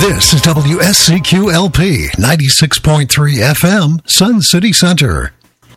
This is WSCQ-LP 96.3 FM, Sun City Center.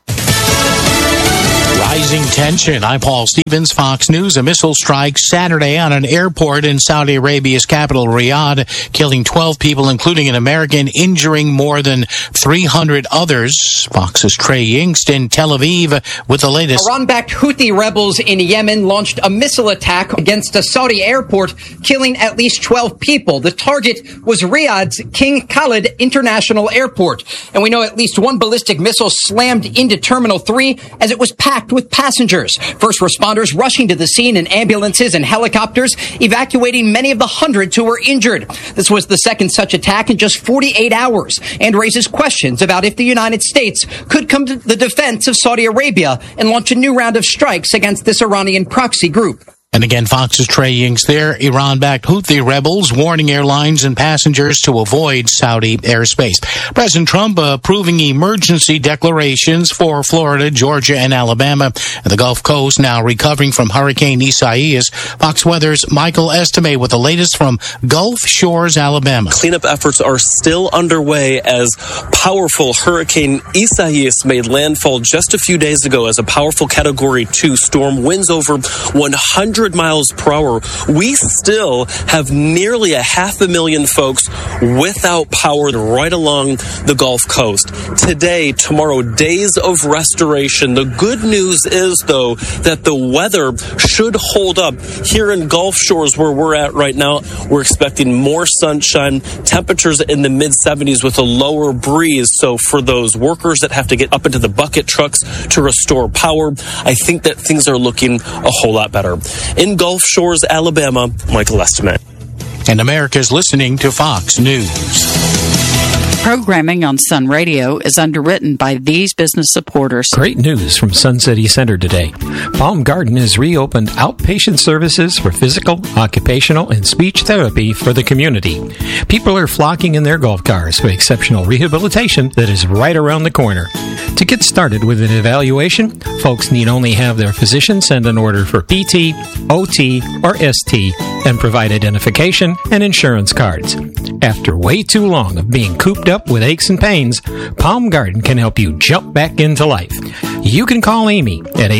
Rising tension. I'm Paul Stevens, Fox News. A missile strike Saturday on an airport in Saudi Arabia's capital, Riyadh, killing 12 people, including an American, injuring more than 300 others. Fox's Trey Yingst in Tel Aviv with the latest. Iran-backed Houthi rebels in Yemen launched a missile attack against a Saudi airport, killing at least 12 people. The target was Riyadh's King Khalid International Airport. And we know at least one ballistic missile slammed into Terminal 3 as it was packed with passengers. First responders rushing to the scene in ambulances and helicopters, evacuating many of the hundreds who were injured. This was the second such attack in just 48 hours and raises questions about if the United States could come to the defense of Saudi Arabia and launch a new round of strikes against this Iranian proxy group. And again, Fox's Trey Yingst there. Iran-backed Houthi rebels warning airlines and passengers to avoid Saudi airspace. President Trump approving emergency declarations for Florida, Georgia, and Alabama. And the Gulf Coast now recovering from Hurricane Isaias. Fox Weather's Michael Estime with the latest from Gulf Shores, Alabama. Cleanup efforts are still underway as powerful Hurricane Isaias made landfall just a few days ago as a powerful Category 2 storm. Winds over 100 miles per hour. We still have nearly 500,000 folks without power right along the Gulf Coast. Today, tomorrow, days of restoration. The good news is, though, that the weather should hold up. Here in Gulf Shores, where we're at right now, we're expecting more sunshine, temperatures in the mid-70s with a lower breeze. So for those workers that have to get up into the bucket trucks to restore power, I think that things are looking a whole lot better. In Gulf Shores, Alabama, Michael Estime. And America's listening to Fox News. Programming on Sun Radio is underwritten by these business supporters. Great news from Sun City Center today. Palm Garden has reopened outpatient services for physical, occupational, and speech therapy for the community. People are flocking in their golf cars for exceptional rehabilitation that is right around the corner. To get started with an evaluation, folks need only have their physician send an order for PT, OT, or ST and provide identification and insurance cards. After way too long of being cooped up with aches and pains, Palm Garden can help you jump back into life. You can call Amy at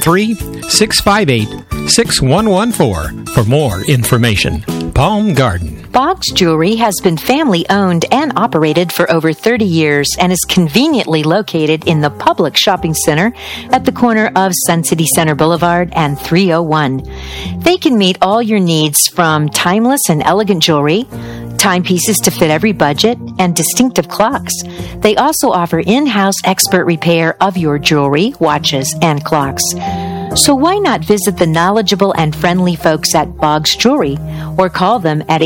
813-658-6114 for more information. Palm Garden. Boggs Jewelry has been family-owned and operated for over 30 years and is conveniently located in the public shopping center at the corner of Sun City Center Boulevard and 301. They can meet all your needs from timeless and elegant jewelry, timepieces to fit every budget, and distinctive clocks. They also offer in-house expert repair of your jewelry, watches, and clocks. So why not visit the knowledgeable and friendly folks at Boggs Jewelry or call them at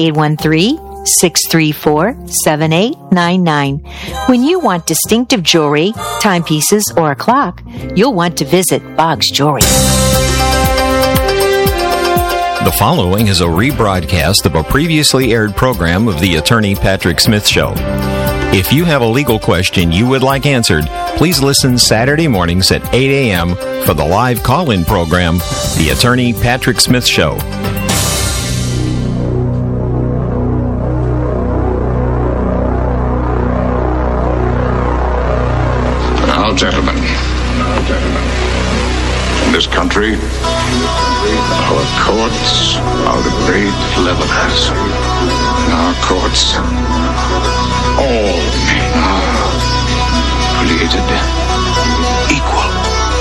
813-634-7899. When you want distinctive jewelry, timepieces, or a clock, you'll want to visit Boggs Jewelry. The following is a rebroadcast of a previously aired program of the Attorney Patrick Smith Show. If you have a legal question you would like answered, please listen Saturday mornings at 8 a.m. for the live call-in program, The Attorney Patrick Smith Show. Now, gentlemen, in this country, our courts are the great levelers. In our courts, all men are created equal.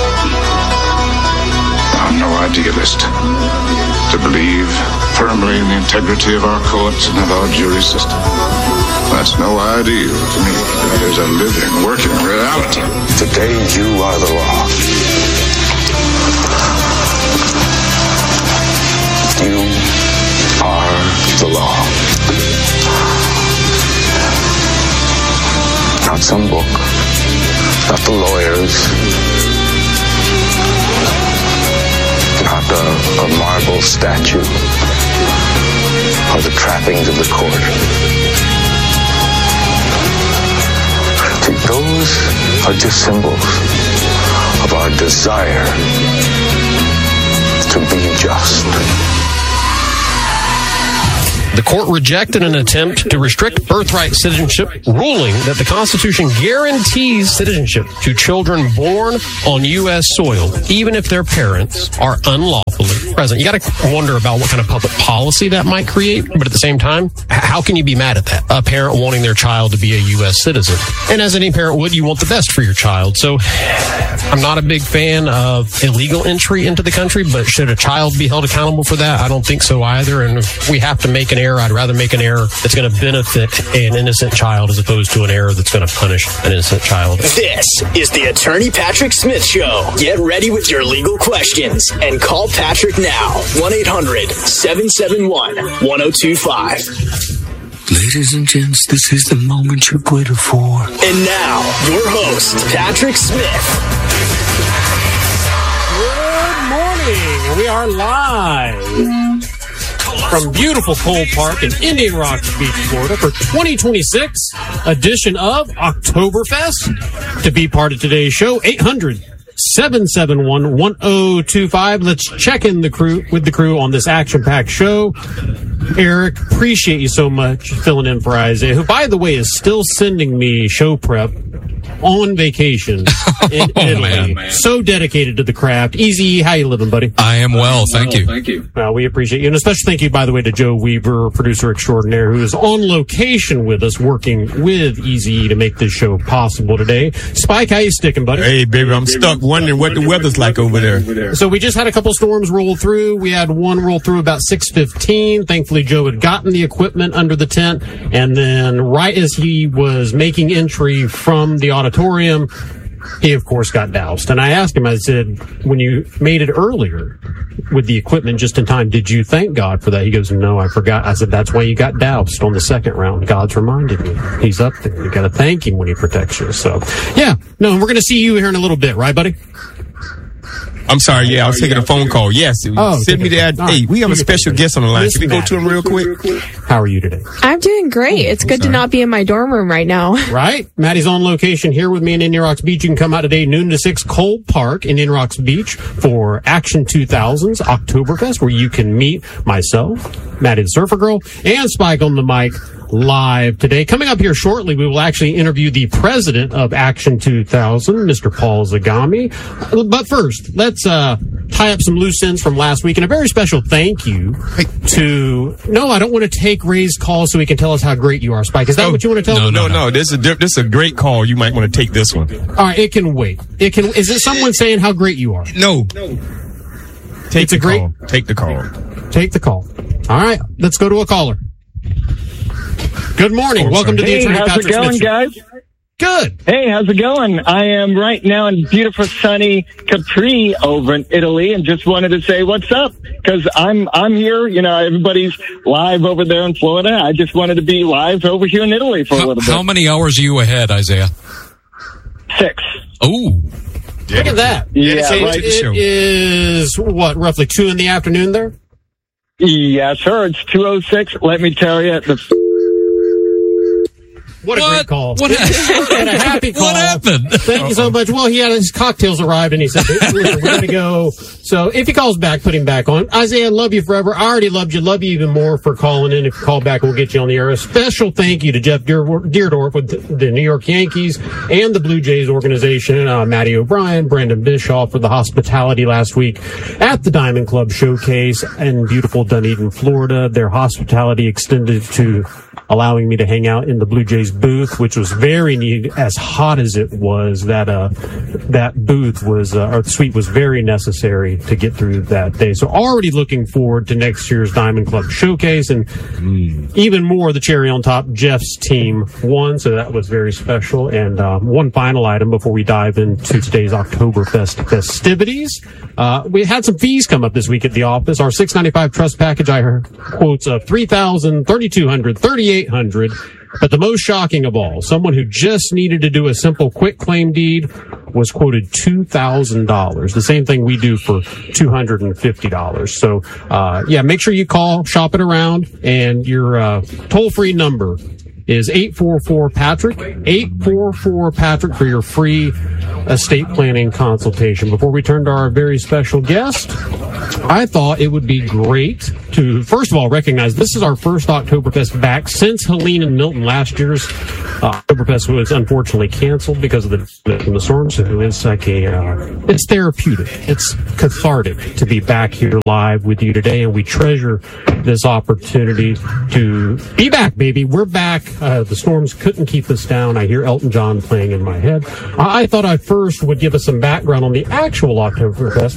I'm no idealist. To believe firmly in the integrity of our courts and of our jury system, that's no ideal to me. There's a living, working reality. Today you are the law. You are the law. Not some book, not the lawyers, not a marble statue, or the trappings of the court. See, those are just symbols of our desire to be just. The court rejected an attempt to restrict birthright citizenship, ruling that the Constitution guarantees citizenship to children born on U.S. soil, even if their parents are unlawfully present. You got to wonder about what kind of public policy that might create, but at the same time, how can you be mad at that? A parent wanting their child to be a U.S. citizen. And as any parent would, you want the best for your child. So I'm not a big fan of illegal entry into the country, but should a child be held accountable for that? I don't think so either. And if we have to make an error, I'd rather make an error that's going to benefit an innocent child as opposed to an error that's going to punish an innocent child. This is the Attorney Patrick Smith Show. Get ready with your legal questions and call Patrick now. 1-800-771-1025. Ladies and gents, this is the moment you've waited for. And now, your host, Patrick Smith. Good morning. We are live from beautiful Cole Park in Indian Rocks Beach, Florida for 2026 edition of Oktoberfest. To be part of today's show, 800-771-1025. Let's check in with the crew on this action-packed show. Eric, appreciate you so much filling in for Isaiah, who, by the way, is still sending me show prep on vacation in Italy. Man. So dedicated to the craft. Easy, how you living, buddy? I am well, thank you. Thank you. We appreciate you. And a special thank you, by the way, to Joe Weaver, producer extraordinaire, who is on location with us, working with Easy to make this show possible today. Spike, how you sticking, buddy? Hey, baby, I'm stuck wondering what the weather's like over there. So we just had a couple storms roll through. We had one roll through about 6:15. Thankfully, Joe had gotten the equipment under the tent, and then right as he was making entry from the auditorium, he, of course, got doused. And I asked him, I said, when you made it earlier with the equipment just in time, did you thank God for that? He goes, no, I forgot. I said, that's why you got doused on the second round. God's reminded me. He's up there. You got to thank him when he protects you. So, yeah. No, we're going to see you here in a little bit, right, buddy? I'm sorry, yeah, I was taking a phone call. Yes, send me that. Hey, we have a special guest on the line. Can we go to him real quick? How are you today? I'm doing great. It's good to not be in my dorm room right now. Right? Maddie's on location here with me in Indian Rocks Beach. You can come out today, noon to 6, Cole Park, Indian Rocks Beach, for Action 2000's Oktoberfest, where you can meet myself, Maddie the Surfer Girl, and Spike on the mic live today. Coming up here shortly, we will actually interview the president of Action 2000, Mr. Paul Zagami. But first, let's tie up some loose ends from last week, and a very special thank you to... No, I don't want to take Ray's call so he can tell us how great you are, Spike. Is that what you want to tell me? No. This is a great call. You might want to take this one. All right, it can wait. Is it someone saying how great you are? No. Take the call. Take the call. All right, let's go to a caller. Good morning. Welcome to the Attorney Patrick Smith Show. How's it going, guys? Good. Hey, how's it going? I am right now in beautiful sunny Capri over in Italy, and just wanted to say what's up, because I'm here. You know, everybody's live over there in Florida. I just wanted to be live over here in Italy for a little bit. How many hours are you ahead, Isaiah? 6. Oh. Look at that. Yeah, so it is, roughly 2 in the afternoon there? Yes, sir. It's 2:06. Let me tell you, What a great call. What a happy call. What happened? Thank you so much. Well, he had his cocktails arrived, and he said, we're going to go. So if he calls back, put him back on. Isaiah, love you forever. I already loved you. Love you even more for calling in. If you call back, we'll get you on the air. A special thank you to Jeff Deerdorf with the New York Yankees and the Blue Jays organization, Matty O'Brien, Brandon Bischoff for the hospitality last week at the Diamond Club Showcase in beautiful Dunedin, Florida. Their hospitality extended to allowing me to hang out in the Blue Jays booth, which was very neat. As hot as it was, that booth was, or the suite was very necessary to get through that day. So already looking forward to next year's Diamond Club Showcase, and even more, the cherry on top, Jeff's team won, so that was very special. And one final item before we dive into today's Oktoberfest festivities. We had some fees come up this week at the office. Our $695 trust package, I heard quotes of $3,000, $3,200, $3,800. But the most shocking of all, someone who just needed to do a simple quick claim deed was quoted $2,000. The same thing we do for $250. So, make sure you call, shop it around, and your toll-free number is 844-PATRICK, 844-PATRICK for your free estate planning consultation. Before we turn to our very special guest, I thought it would be great to, first of all, recognize this is our first Oktoberfest back since Helene and Milton. Last year's Oktoberfest was unfortunately canceled because of the storm. So it's like it's therapeutic. It's cathartic to be back here live with you today, and we treasure this opportunity to be back, baby. We're back. The storms couldn't keep us down. I hear Elton John playing in my head. I thought I first would give us some background on the actual Oktoberfest.